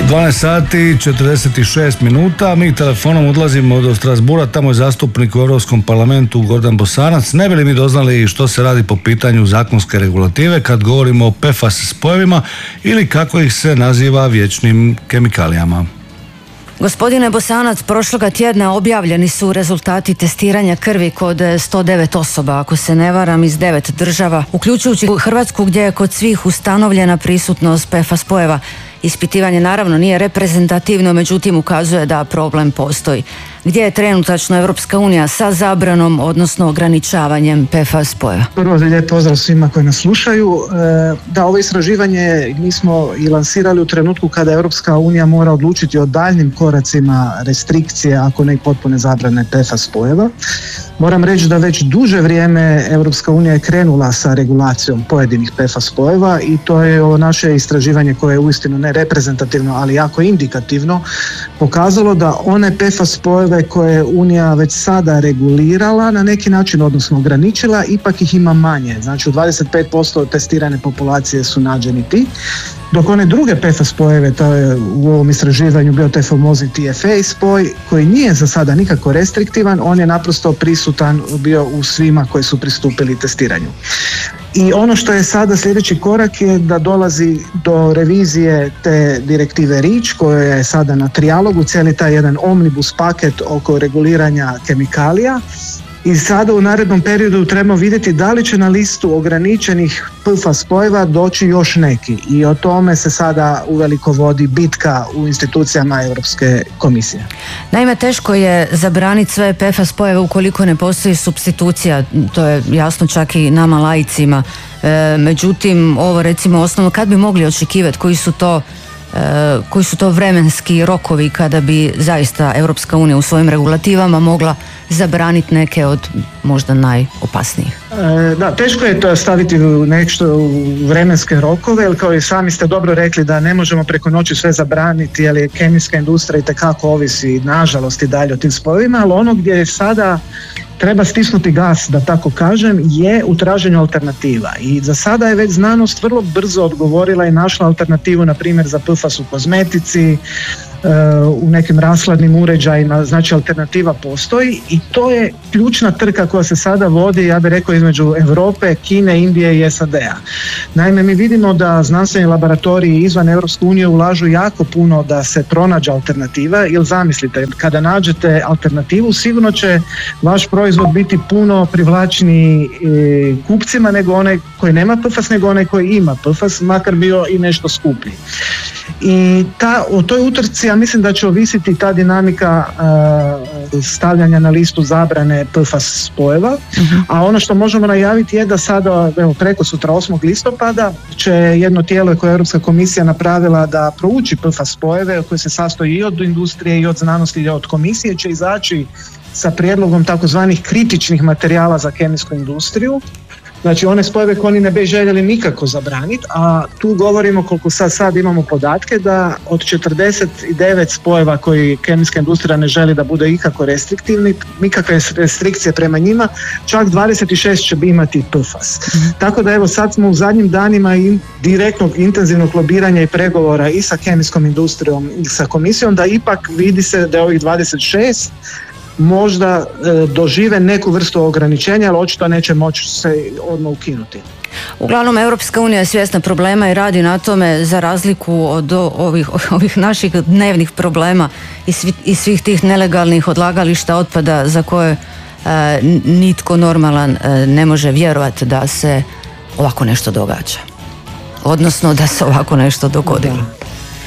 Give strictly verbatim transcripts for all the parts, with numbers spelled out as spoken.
dvanaest sati četrdeset šest minuta, mi telefonom odlazimo do Strasbura, tamo je zastupnik u Europskom parlamentu Gordan Bosanac. Ne bi li mi doznali što se radi po pitanju zakonske regulative kad govorimo o P F A S spojevima ili kako ih se naziva vječnim kemikalijama? Gospodine Bosanac, prošloga tjedna objavljeni su rezultati testiranja krvi kod sto devet osoba, ako se ne varam, iz devet država, uključujući Hrvatsku gdje je kod svih ustanovljena prisutnost P F A S spojeva. Ispitivanje naravno nije reprezentativno, međutim ukazuje da problem postoji. Gdje je trenutačno Europska unija sa zabranom, odnosno ograničavanjem P F A S spojeva? Prvo lijep pozdrav svima koji nas slušaju. Da, ovo istraživanje mi smo i lansirali u trenutku kada Europska unija mora odlučiti o daljnim koracima restrikcije, ako ne i potpune zabrane P F A S spojeva. Moram reći da već duže vrijeme Europska unija je krenula sa regulacijom pojedinih P F A S spojeva i to je ovo naše istraživanje koje je uistinu ne reprezentativno, ali jako indikativno, pokazalo da one P F A S spojeve koje je Unija već sada regulirala na neki način, odnosno ograničila, ipak ih ima manje. Znači u dvadeset pet posto testirane populacije su nađeni ti, dok one druge P F A S spojeve, to je u ovom istraživanju bio taj famozni T F A spoj, koji nije za sada nikako restriktivan, on je naprosto prisutan bio u svima koji su pristupili testiranju. I ono što je sada sljedeći korak je da dolazi do revizije te direktive REACH koja je sada na trijalogu, cijeli taj jedan omnibus paket oko reguliranja kemikalija. I sada u narednom periodu trebamo vidjeti da li će na listu ograničenih P F A S spojeva doći još neki. I o tome se sada uveliko vodi bitka u institucijama Europske komisije. Naime, teško je zabraniti sve P F A S spojeve ukoliko ne postoji supstitucija. To je jasno čak i nama laicima. E, međutim, ovo recimo osnovno, kad bi mogli očekivati koji su to E, koji su to vremenski rokovi kada bi zaista Europska unija u svojim regulativama mogla zabraniti neke od možda najopasnijih? E, da, teško je to staviti u nešto u vremenske rokove, jer kao i sami ste dobro rekli da ne možemo preko noći sve zabraniti, jer je kemijska industrija itekako ovisi, nažalost, i dalje o tim spojevima, ali ono gdje je sada treba stisnuti gas, da tako kažem, je u traženju alternativa. I za sada je već znanost vrlo brzo odgovorila i našla alternativu, na primjer, za P F A S u kozmetici, u nekim rashladnim uređajima, znači alternativa postoji i to je ključna trka koja se sada vodi, ja bih rekao, između Europe, Kine, Indije i S A D-a. Naime, mi vidimo da znanstveni laboratoriji izvan Europske unije ulažu jako puno da se pronađe alternativa, jer zamislite, kada nađete alternativu, sigurno će vaš proizvod biti puno privlačniji kupcima nego onaj koji nema P F A S, nego onaj koji ima P F A S, makar bio i nešto skuplji. I ta, o toj utrci ja mislim da će ovisiti ta dinamika uh, stavljanja na listu zabrane P F A S spojeva, uh-huh. A ono što možemo najaviti je da sada, evo, preko sutra osmog listopada će jedno tijelo koje je Europska komisija napravila da prouči P F A S spojeve koje se sastoji i od industrije i od znanosti i od komisije, će izaći sa prijedlogom takozvanih kritičnih materijala za kemijsku industriju. Znači one spojeve koje oni ne bi željeli nikako zabraniti, a tu govorimo, koliko sad, sad imamo podatke, da od četrdeset devet spojeva koji kemijska industrija ne želi da bude ikako restriktivni, nikakve restrikcije prema njima, čak dvadeset šest će imati P F A S. Mm-hmm. Tako da evo sad smo u zadnjim danima i direktnog intenzivnog lobiranja i pregovora i sa kemijskom industrijom i sa komisijom, da ipak vidi se da je ovih dvadeset šest možda e, dožive neku vrstu ograničenja, ali očito neće moći se odmah ukinuti. Uglavnom, Europska unija je svjesna problema i radi na tome, za razliku od ovih, ovih naših dnevnih problema i, svi, i svih tih nelegalnih odlagališta otpada za koje e, nitko normalan e, ne može vjerovati da se ovako nešto događa. Odnosno da se ovako nešto dogodilo. Da.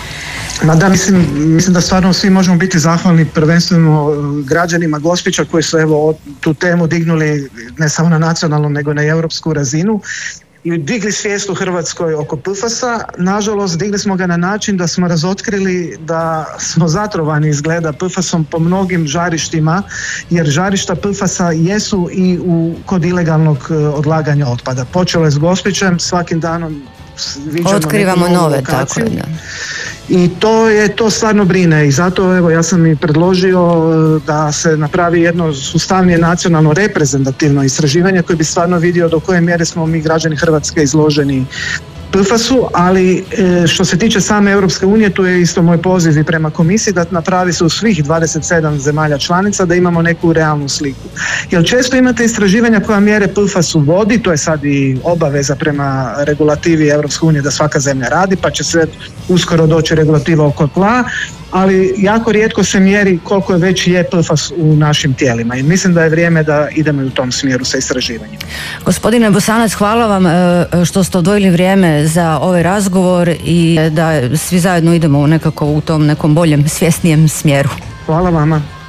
Ma da, mislim, mislim da stvarno svi možemo biti zahvalni prvenstveno građanima Gospića koji su evo tu temu dignuli ne samo na nacionalnu nego na europsku razinu i digli svijest u Hrvatskoj oko P F A S-a. Nažalost, digli smo ga na način da smo razotkrili da smo zatrovani izgleda P F A S-om po mnogim žarištima, jer žarišta P F A S-a jesu i u, kod ilegalnog odlaganja otpada. Počelo je s Gospićem, svakim danom otkrivamo nove, tako je, da. I to je, to stvarno brine i zato evo ja sam i predložio da se napravi jedno sustavnije nacionalno reprezentativno istraživanje koje bi stvarno vidio do koje mjere smo mi građani Hrvatske izloženi P F A S-u, ali što se tiče same Europske unije, tu je isto moj poziv i prema komisiji da napravi se u svih dvadeset sedam zemalja članica da imamo neku realnu sliku. Jer često imate istraživanja koja mjere P F A S u vodi, to je sad i obaveza prema regulativi Europske unije da svaka zemlja radi, pa će se uskoro doći regulativa oko tla, ali jako rijetko se mjeri koliko je već je P F A S u našim tijelima i mislim da je vrijeme da idemo u tom smjeru sa istraživanjem. Gospodine Bosanac, hvala vam što ste odvojili vrijeme za ovaj razgovor i da svi zajedno idemo nekako u tom nekom boljem, svjesnijem smjeru. Hvala vama.